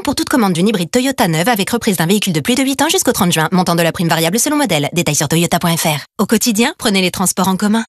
pour toute commande d'une hybride Toyota neuve avec reprise d'un véhicule de plus de 8 ans jusqu'au 30 juin. Montant de la prime variable selon modèle. Détails sur toyota.fr. Au quotidien, prenez les transports en commun.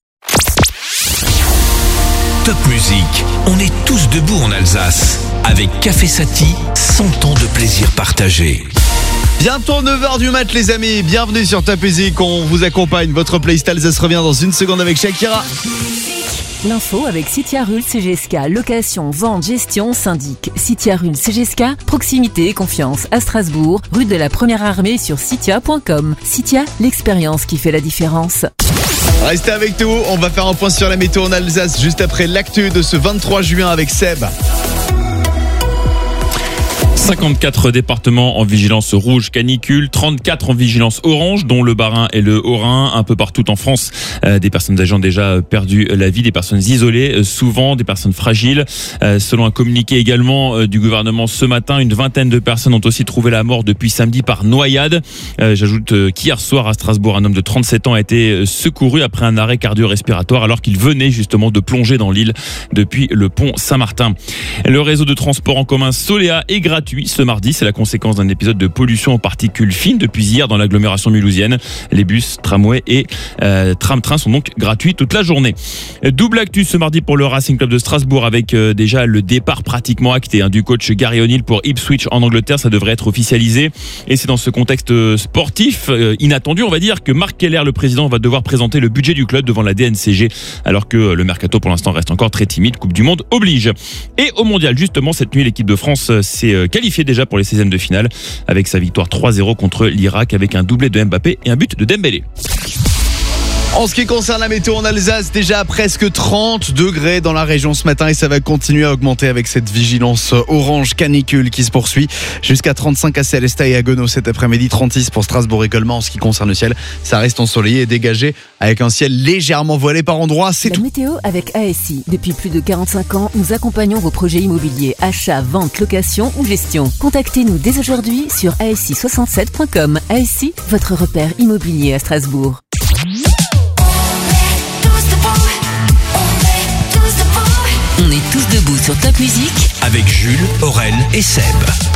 Top Musique, on est tous debout en Alsace. Avec Café Sati, 100 ans de plaisir partagé. Bientôt 9h du mat les amis, bienvenue sur Top Musique, on vous accompagne, votre playlist Alsace revient dans une seconde avec Shakira. L'info avec Citia Rul CGSK, location, vente, gestion, syndic. Citia Rul CGSK, proximité et confiance à Strasbourg, rue de la Première Armée sur citia.com. Citia, l'expérience qui fait la différence. Restez avec nous, on va faire un point sur la météo en Alsace juste après l'actu de ce 23 juin avec Seb. 54 départements en vigilance rouge canicule, 34 en vigilance orange, dont le Bas-Rhin et le Haut-Rhin. Un peu partout en France, des personnes âgées ont déjà perdu la vie, des personnes isolées, souvent des personnes fragiles. Selon un communiqué également du gouvernement ce matin, une vingtaine de personnes ont aussi trouvé la mort depuis samedi par noyade. J'ajoute qu'hier soir à Strasbourg, un homme de 37 ans a été secouru après un arrêt cardio-respiratoire alors qu'il venait justement de plonger dans l'île depuis le pont Saint-Martin. Le réseau de transport en commun Solea est gratuit ce mardi, c'est la conséquence d'un épisode de pollution aux particules fines depuis hier dans l'agglomération mulhousienne. Les bus, tramways et tram-trains sont donc gratuits toute la journée. Double actu ce mardi pour le Racing Club de Strasbourg avec déjà le départ pratiquement acté du coach Gary O'Neill pour Ipswich en Angleterre. Ça devrait être officialisé et c'est dans ce contexte sportif inattendu, on va dire, que Marc Keller, le président, va devoir présenter le budget du club devant la DNCG alors que le mercato pour l'instant reste encore très timide. Coupe du Monde oblige. Et au mondial, justement, cette nuit, l'équipe de France s'est qualifié déjà pour les 16e de finale avec sa victoire 3-0 contre l'Irak avec un doublé de Mbappé et un but de Dembélé. En ce qui concerne la météo en Alsace, déjà presque 30 degrés dans la région ce matin et ça va continuer à augmenter avec cette vigilance orange canicule qui se poursuit jusqu'à 35 à Célestat et à Gounod cet après-midi, 36 pour Strasbourg et Colmar. En ce qui concerne le ciel, ça reste ensoleillé et dégagé avec un ciel légèrement voilé par endroits, c'est la tout. Météo avec ASI. Depuis plus de 45 ans, nous accompagnons vos projets immobiliers, achats, ventes, location ou gestion. Contactez-nous dès aujourd'hui sur asi67.com. ASI, votre repère immobilier à Strasbourg. On est tous debout sur Top Musique Avec Jules, Aurel et Seb.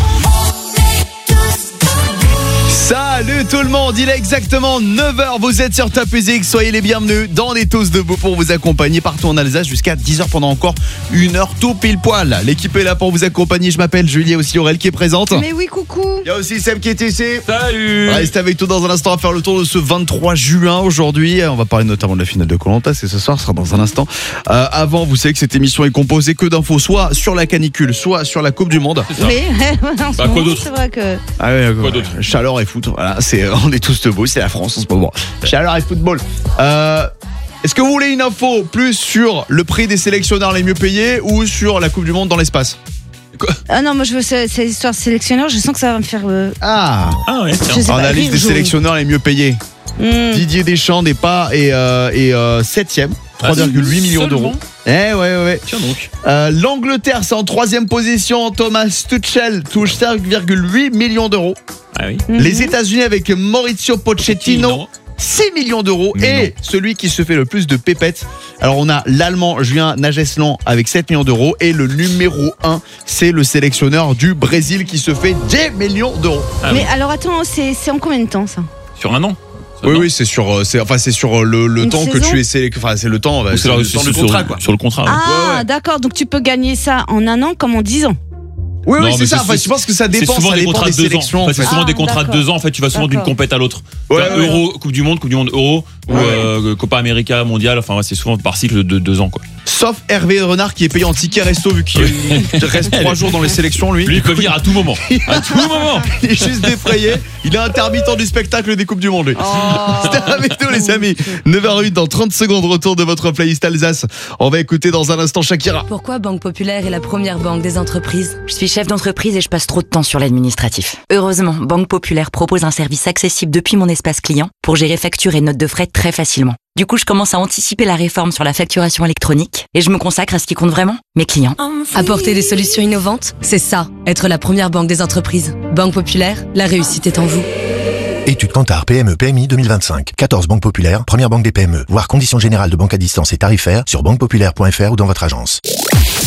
Salut tout le monde, il est exactement 9h, vous êtes sur Top Musique, soyez les bienvenus dans On est tous debout pour vous accompagner partout en Alsace jusqu'à 10h pendant encore 1 heure tout pile poil. L'équipe est là pour vous accompagner, je m'appelle Julie, il y a aussi Aurel qui est présente. Mais oui, coucou. Il y a aussi Seb qui est ici. Salut. Restez avec nous dans un instant à faire le tour de ce 23 juin aujourd'hui. On va parler notamment de la finale de Koh-Lanta, c'est ce soir, ce sera dans un instant. Avant, vous savez que cette émission est composée que d'infos, soit sur la canicule, soit sur la Coupe du Monde. Oui, en ce Quoi moment, d'autre c'est vrai que... Ah ouais, Quoi d'autre ? Chaleur et foot, voilà, on est tous debout, c'est la France en ce moment. Chaleur et football. Est-ce que vous voulez une info plus sur le prix des sélectionneurs les mieux payés ou sur la Coupe du Monde dans l'espace ? Ah non, moi je veux cette histoire de sélectionneur, je sens que ça va me faire... Ah ouais. Je sais pas, analyse rire des jaune. sélectionneurs les mieux payés. Didier Deschamps n'est pas et 7ème, 3,8 millions d'euros. Ouais. Tiens donc. L'Angleterre, c'est en 3ème position. Thomas Tuchel touche 5,8 millions d'euros. Ah oui. Les États-Unis avec Maurizio Pochettino, 6 millions d'euros. Mais Et celui qui se fait le plus de pépettes, alors on a l'Allemand Julien Nagelsmann avec 7 millions d'euros. Et le numéro 1, c'est le sélectionneur du Brésil qui se fait 10 millions d'euros. Ah Mais oui. alors attends, c'est en combien de temps ça ? Sur un an. Oui, c'est sur le Une temps que saison tu es sélectionné. Enfin, c'est le temps, Ou c'est le temps du contrat, quoi. Sur le contrat. Ouais. Ah ouais. d'accord, donc tu peux gagner ça en 1 an comme en 10 ans. Oui, Non, c'est mais ça. Enfin, je pense que ça dépend. C'est souvent Ça des dépend contrats des de 2 ans. sélections. En fait, c'est souvent des contrats de d'accord. 2 ans. En fait, tu vas souvent d'une D'accord. compète à l'autre. Ouais, Euro, Coupe du Monde, Euro, ou Copa América, Mondial. Enfin, ouais, c'est souvent par cycle de 2 ans, quoi. Sauf Hervé Renard qui est payé en ticket resto vu qu'il reste 3 jours dans les sélections, lui. Lui, il peut venir à tout moment. À tout moment. Il est juste défrayé. Il est intermittent du spectacle des Coupes du Monde, lui. C'était avec nous, les amis. 9h08 dans 30 secondes, retour de votre playlist Alsace. On va écouter dans un instant Shakira. Pourquoi Banque Populaire est la première banque des entreprises ? Je suis chef d'entreprise et je passe trop de temps sur l'administratif. Heureusement, Banque Populaire propose un service accessible depuis mon espace client pour gérer factures et notes de frais très facilement. Du coup, je commence à anticiper la réforme sur la facturation électronique et je me consacre à ce qui compte vraiment, mes clients. Apporter des solutions innovantes, c'est ça, être la première banque des entreprises. Banque Populaire, la réussite est en vous. Étude Kantar PME PMI 2025. 14 banques populaires, première banque des PME. Voir conditions générales de banque à distance et tarifaires sur banquepopulaire.fr ou dans votre agence.